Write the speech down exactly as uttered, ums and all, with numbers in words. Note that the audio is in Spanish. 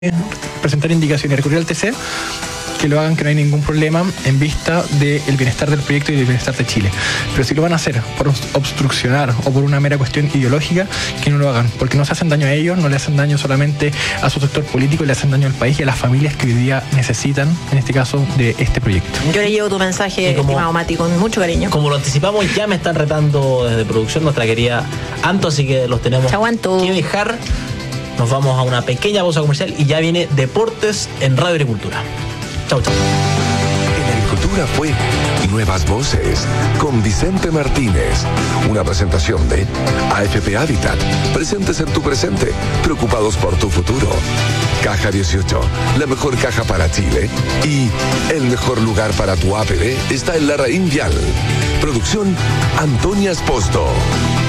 presentar indicaciones y recurrir al T C, que lo hagan, que no hay ningún problema en vista del bienestar del proyecto y del bienestar de Chile. Pero si lo van a hacer por obstruccionar o por una mera cuestión ideológica, que no lo hagan, porque no se hacen daño a ellos, no le hacen daño solamente a su sector político, le hacen daño al país y a las familias que hoy día necesitan, en este caso, de este proyecto. Yo le llevo tu mensaje, como, estimado Mati, con mucho cariño. Como lo anticipamos, ya me están retando desde producción nuestra querida Anto, así que los tenemos que dejar. Nos vamos a una pequeña pausa comercial y ya viene Deportes en Radio Agricultura. Chau, chau. En Agricultura fue Nuevas Voces con Vicente Martínez. Una presentación de A F P Habitat. Presentes en tu presente, preocupados por tu futuro. Caja dieciocho, la mejor caja para Chile. Y el mejor lugar para tu A P B está en Larraín Vial. Producción Antonia Esposto.